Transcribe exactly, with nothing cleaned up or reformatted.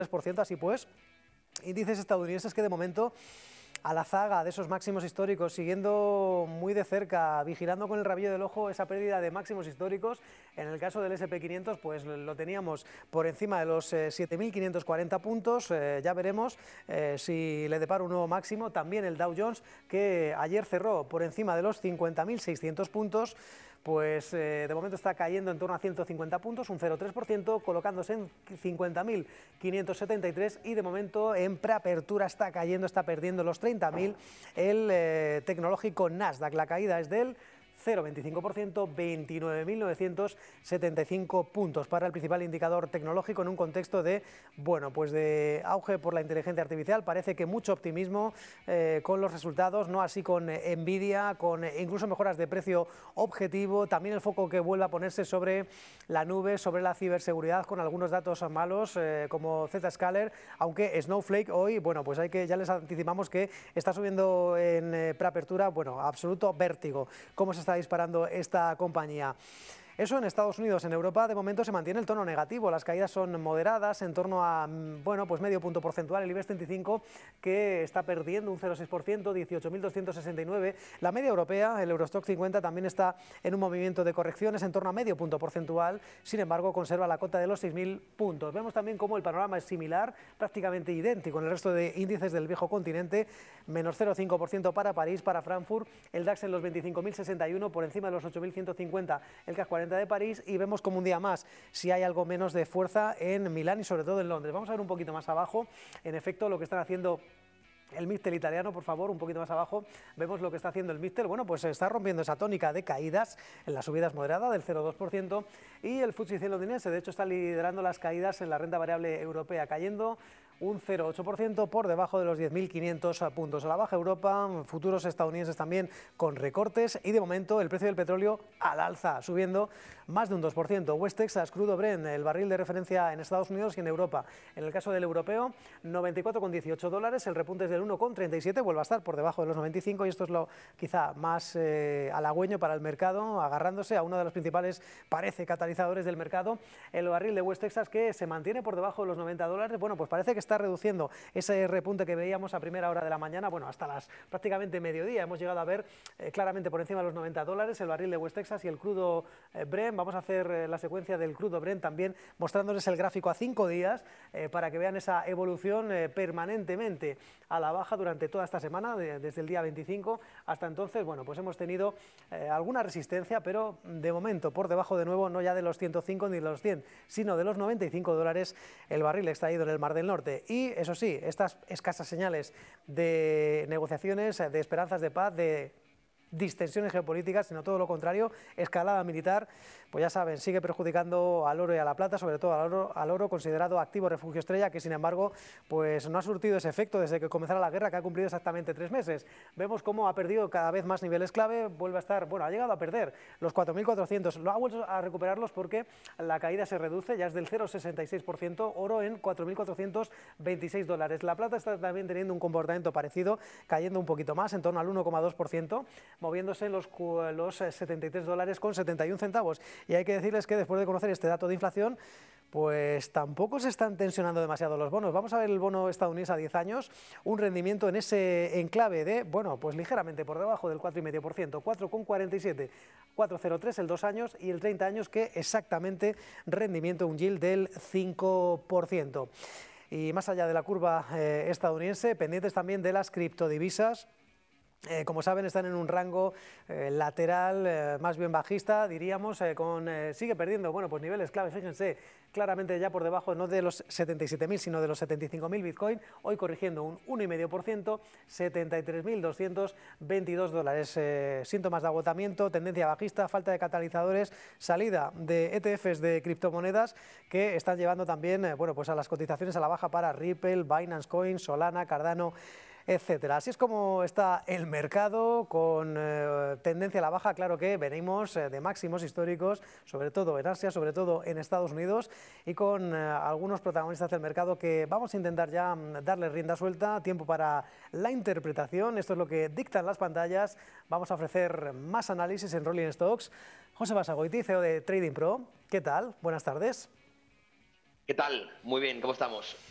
tres por ciento, así pues, índices estadounidenses que de momento a la zaga de esos máximos históricos, siguiendo muy de cerca, vigilando con el rabillo del ojo esa pérdida de máximos históricos. En el caso del ese and pe quinientos, pues lo teníamos por encima de los eh, siete mil quinientos cuarenta puntos, eh, ya veremos eh, si le depara un nuevo máximo. También el Dow Jones, que ayer cerró por encima de los cincuenta mil seiscientos puntos, pues eh, de momento está cayendo en torno a ciento cincuenta puntos, un cero coma tres por ciento, colocándose en cincuenta mil quinientos setenta y tres, y de momento en preapertura está cayendo, está perdiendo los treinta mil el eh, tecnológico Nasdaq. La caída es del cero coma veinticinco por ciento, veintinueve mil novecientos setenta y cinco puntos para el principal indicador tecnológico en un contexto de, bueno, pues de auge por la inteligencia artificial. Parece que mucho optimismo eh, con los resultados, no así con eh, Nvidia, con eh, incluso mejoras de precio objetivo. También el foco que vuelve a ponerse sobre la nube, sobre la ciberseguridad, con algunos datos malos eh, como Zscaler, aunque Snowflake hoy, bueno, pues hay que, ya les anticipamos que está subiendo en eh, preapertura, bueno, absoluto vértigo. ¿Cómo se está disparando esta compañía? Eso en Estados Unidos. En Europa de momento se mantiene el tono negativo, las caídas son moderadas, en torno a, bueno, pues medio punto porcentual. El IBEX treinta y cinco, que está perdiendo un cero coma seis por ciento, dieciocho mil doscientos sesenta y nueve. La media europea, el Eurostoxx cincuenta, también está en un movimiento de correcciones en torno a medio punto porcentual, sin embargo conserva la cota de los seis mil puntos. Vemos también cómo el panorama es similar, prácticamente idéntico en el resto de índices del viejo continente, menos cero coma cinco por ciento para París, para Frankfurt, el DAX en los veinticinco mil sesenta y uno, por encima de los ocho mil ciento cincuenta, el CAC cuarenta de París, y vemos como un día más si hay algo menos de fuerza en Milán y sobre todo en Londres. Vamos a ver un poquito más abajo, en efecto, lo que están haciendo el Mixtel italiano, por favor, un poquito más abajo, vemos lo que está haciendo el Mixtel. Bueno, pues está rompiendo esa tónica de caídas en las subidas moderadas del cero coma dos por ciento, y el F T S E cien londinense, de hecho, está liderando las caídas en la renta variable europea, cayendo un cero coma ocho por ciento por debajo de los diez mil quinientos puntos. A la baja Europa, futuros estadounidenses también con recortes, y de momento el precio del petróleo al alza, subiendo más de un dos por ciento. West Texas Crudo Brent, el barril de referencia en Estados Unidos y en Europa. En el caso del europeo, noventa y cuatro coma dieciocho dólares, el repunte es del uno coma treinta y siete, vuelve a estar por debajo de los noventa y cinco, y esto es lo quizá más eh, halagüeño para el mercado, agarrándose a uno de los principales, parece, catalizadores del mercado, el barril de West Texas, que se mantiene por debajo de los noventa dólares. Bueno, pues parece que está reduciendo ese repunte que veíamos a primera hora de la mañana, bueno, hasta las prácticamente mediodía. Hemos llegado a ver eh, claramente por encima de los noventa dólares el barril de West Texas y el crudo eh, Brent. Vamos a hacer eh, la secuencia del crudo Brent también, mostrándoles el gráfico a cinco días eh, para que vean esa evolución eh, permanentemente a la baja durante toda esta semana, de, desde el día veinticinco hasta entonces. Bueno, pues hemos tenido eh, alguna resistencia, pero de momento por debajo de nuevo, no ya de los ciento cinco ni de los cien, sino de los noventa y cinco dólares el barril extraído en el Mar del Norte. Y eso sí, estas escasas señales de negociaciones, de esperanzas de paz, de distensiones geopolíticas, sino todo lo contrario, escalada militar, pues ya saben, sigue perjudicando al oro y a la plata, sobre todo al oro, al oro considerado activo refugio estrella, que sin embargo pues no ha surtido ese efecto desde que comenzara la guerra, que ha cumplido exactamente tres meses. Vemos cómo ha perdido cada vez más niveles clave, vuelve a estar, bueno, ha llegado a perder los cuatro mil cuatrocientos, lo ha vuelto a recuperarlos porque la caída se reduce, ya es del cero coma sesenta y seis por ciento, oro en cuatro mil cuatrocientos veintiséis dólares. La plata está también teniendo un comportamiento parecido, cayendo un poquito más, en torno al uno coma dos por ciento, moviéndose en los, los setenta y tres dólares con setenta y un centavos. Y hay que decirles que después de conocer este dato de inflación, pues tampoco se están tensionando demasiado los bonos. Vamos a ver el bono estadounidense a diez años, un rendimiento en ese enclave de, bueno, pues ligeramente por debajo del cuatro coma cinco por ciento, cuatro coma cuarenta y siete, cuatro coma cero tres el dos años, y el treinta años, que exactamente rendimiento, un yield del cinco por ciento. Y más allá de la curva eh, estadounidense, pendientes también de las criptodivisas. Eh, como saben, están en un rango eh, lateral, eh, más bien bajista, diríamos, eh, con eh, sigue perdiendo, bueno, pues niveles clave, fíjense, claramente ya por debajo, no de los setenta y siete mil, sino de los setenta y cinco mil Bitcoin, hoy corrigiendo un uno coma cinco por ciento, setenta y tres mil doscientos veintidós dólares. Eh, síntomas de agotamiento, tendencia bajista, falta de catalizadores, salida de E T Fs de criptomonedas que están llevando también, eh, bueno, pues a las cotizaciones a la baja para Ripple, Binance Coin, Solana, Cardano, etcétera. Así es como está el mercado, con eh, tendencia a la baja. Claro que venimos eh, de máximos históricos, sobre todo en Asia, sobre todo en Estados Unidos, y con eh, algunos protagonistas del mercado que vamos a intentar ya darle rienda suelta, tiempo para la interpretación. Esto es lo que dictan las pantallas. Vamos a ofrecer más análisis en Rolling Stocks. José Basagoiti, C E O de Trading Pro, ¿qué tal? Buenas tardes. ¿Qué tal? Muy bien, ¿cómo estamos?